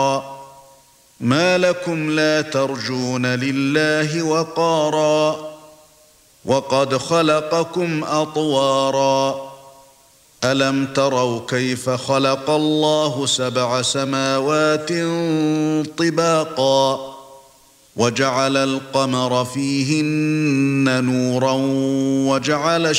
ما لكم لا ترجون لله وقارا وقد خلقكم أطوارا ألم تروا كيف خلق الله 7 سماوات طباقا وجعل القمر فيهن نورا وجعل